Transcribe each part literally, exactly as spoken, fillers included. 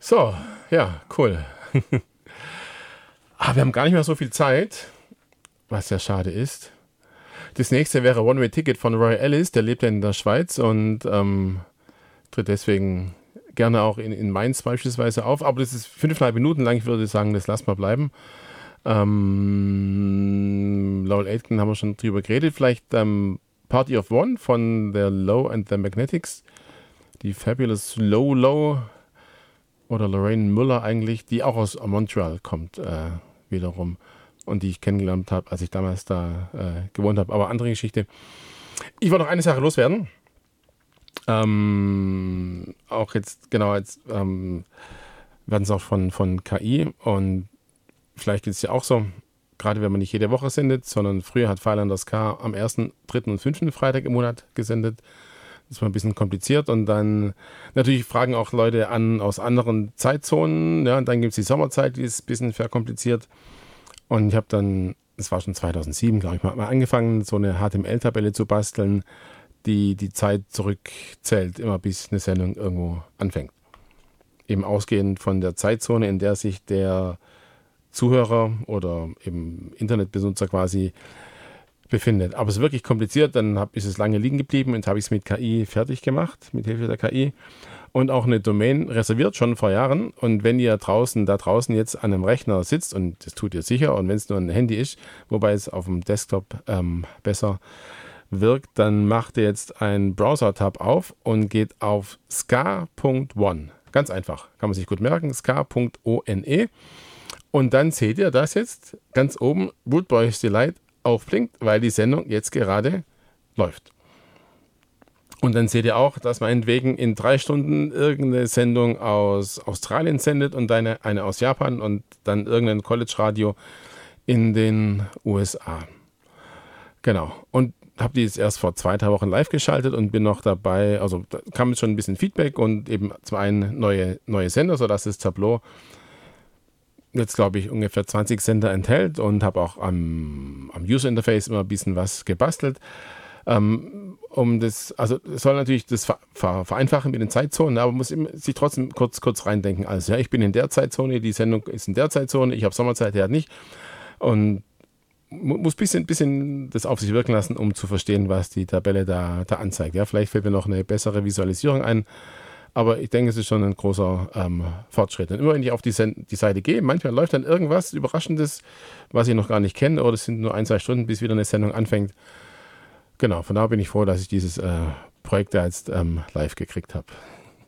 So, ja, cool. Ah, wir haben gar nicht mehr so viel Zeit, was ja schade ist. Das nächste wäre One-Way-Ticket von Roy Ellis, der lebt ja in der Schweiz und ähm, tritt deswegen gerne auch in, in Mainz beispielsweise auf. Aber das ist fünfeinhalb Minuten lang, ich würde sagen, das lassen wir bleiben. Ähm, Lowell Aitken haben wir schon drüber geredet. Vielleicht ähm, Party of One von der Low and the Magnetics. Die Fabulous Low Low oder Lorraine Müller eigentlich, die auch aus Montreal kommt äh, wiederum. Und die ich kennengelernt habe, als ich damals da äh, gewohnt habe. Aber andere Geschichte. Ich wollte noch eine Sache loswerden. Ähm, auch jetzt, genau, jetzt ähm, werden es auch von, von K I und vielleicht ist es ja auch so, gerade wenn man nicht jede Woche sendet, sondern früher hat Freilanders K am ersten, dritten und fünften Freitag im Monat gesendet. Das war ein bisschen kompliziert und dann natürlich fragen auch Leute an aus anderen Zeitzonen. Ja, und dann gibt es die Sommerzeit, die ist ein bisschen verkompliziert. Und ich habe dann, das war schon zweitausendsieben, glaube ich, mal angefangen, so eine H T M L-Tabelle zu basteln, die die Zeit zurückzählt, immer bis eine Sendung irgendwo anfängt. Eben ausgehend von der Zeitzone, in der sich der Zuhörer oder eben Internetbenutzer quasi befindet. Aber es ist wirklich kompliziert, dann hab, ist es lange liegen geblieben und habe ich es mit K I fertig gemacht, mit Hilfe der K I. Und auch eine Domain reserviert, schon vor Jahren. Und wenn ihr draußen, da draußen jetzt an einem Rechner sitzt, und das tut ihr sicher, und wenn es nur ein Handy ist, wobei es auf dem Desktop ähm, besser wirkt, dann macht ihr jetzt einen Browser-Tab auf und geht auf ska Punkt one. Ganz einfach, kann man sich gut merken, ska Punkt one. Und dann seht ihr, dass jetzt ganz oben Rude Boys Delight aufblinkt, weil die Sendung jetzt gerade läuft. Und dann seht ihr auch, dass meinetwegen in drei Stunden irgendeine Sendung aus Australien sendet und eine, eine aus Japan und dann irgendein College-Radio in den U S A. Genau. Und habe die jetzt erst vor zwei, drei Wochen live geschaltet und bin noch dabei, also da kam jetzt schon ein bisschen Feedback und eben zum einen neue, neue Sender, sodass das Tableau jetzt, glaube ich, ungefähr zwanzig Sender enthält und habe auch am, am User-Interface immer ein bisschen was gebastelt. Ähm, um das, also es soll natürlich das ver, ver, vereinfachen mit den Zeitzonen, aber man muss immer, sich trotzdem kurz, kurz reindenken. Also ja, ich bin in der Zeitzone, die Sendung ist in der Zeitzone, ich habe Sommerzeit, der hat nicht. Und muss ein bisschen, bisschen das auf sich wirken lassen, um zu verstehen, was die Tabelle da, da anzeigt. Ja, vielleicht fällt mir noch eine bessere Visualisierung ein, aber ich denke, es ist schon ein großer ähm, Fortschritt. Und immer wenn ich auf die, Sen- die Seite gehe, manchmal läuft dann irgendwas Überraschendes, was ich noch gar nicht kenne, oder es sind nur ein, zwei Stunden, bis wieder eine Sendung anfängt. Genau, von daher bin ich froh, dass ich dieses äh, Projekt da jetzt ähm, live gekriegt habe.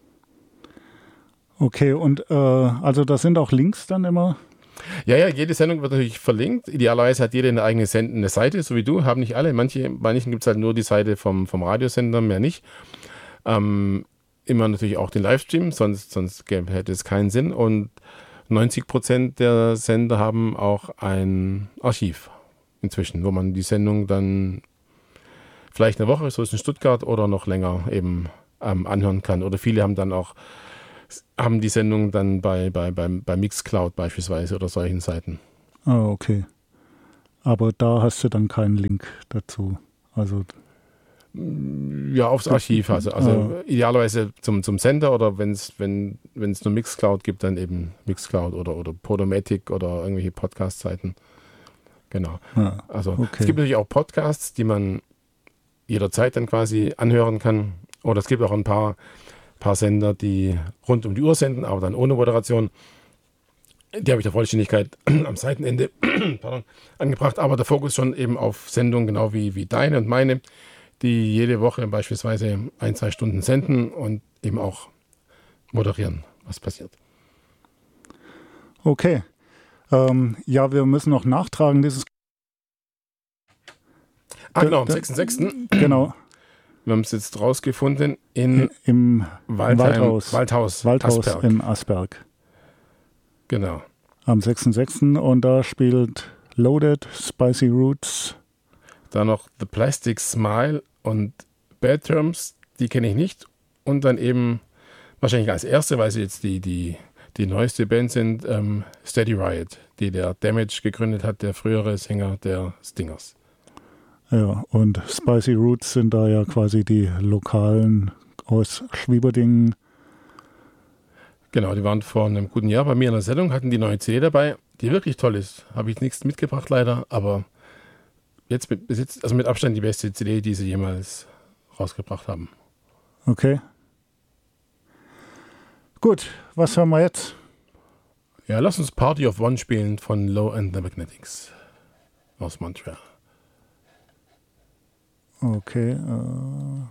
Okay, und äh, also da sind auch Links dann immer? Ja, ja, jede Sendung wird natürlich verlinkt. Idealerweise hat jede eine eigene sendende Seite, so wie du, haben nicht alle. Manche, bei manchen gibt es halt nur die Seite vom, vom Radiosender, mehr nicht. Ähm, immer natürlich auch den Livestream, sonst, sonst gäbe, hätte es keinen Sinn. Und neunzig Prozent der Sender haben auch ein Archiv inzwischen, wo man die Sendung dann vielleicht eine Woche, so ist in Stuttgart, oder noch länger eben ähm, anhören kann. Oder viele haben dann auch haben die Sendung dann bei, bei, bei, bei Mixcloud beispielsweise oder solchen Seiten. Ah, okay. Aber da hast du dann keinen Link dazu. Also ja, aufs Archiv. Also, also ah. idealerweise zum, zum Sender oder wenn's, wenn es nur Mixcloud gibt, dann eben Mixcloud oder, oder Podomatic oder irgendwelche Podcast-Seiten. Genau. Ah, also okay. Es gibt natürlich auch Podcasts, die man jederzeit dann quasi anhören kann. Oder es gibt auch ein paar paar Sender, die rund um die Uhr senden, aber dann ohne Moderation. Die habe ich der Vollständigkeit am Seitenende pardon, angebracht, aber der Fokus schon eben auf Sendungen, genau wie, wie deine und meine, die jede Woche beispielsweise ein, zwei Stunden senden und eben auch moderieren, was passiert. Okay. Ähm, ja, wir müssen noch nachtragen, dieses Ah, genau, am sechsten sechsten Genau. Wir haben es jetzt rausgefunden in im Waldheim, Waldhaus, Waldhaus, Waldhaus Asperg. in Asperg. Genau. Am sechsten sechsten und da spielt Loaded, Spicy Roots. Dann noch The Plastic Smile und Bad Terms, die kenne ich nicht. Und dann eben wahrscheinlich als erste, weil sie jetzt die, die, die neueste Band sind, ähm, Steady Riot, die der Damage gegründet hat, der frühere Sänger der Stingers. Ja, und Spicy Roots sind da ja quasi die Lokalen aus Schwieberdingen. Genau, die waren vor einem guten Jahr bei mir in der Sendung, hatten die neue C D dabei, die wirklich toll ist. Habe ich nichts mitgebracht leider, aber jetzt mit, besitzt, also mit Abstand die beste C D, die sie jemals rausgebracht haben. Okay. Gut, was hören wir jetzt? Ja, lass uns Party of One spielen von Low and the Magnetics aus Montreal. Okay. Äh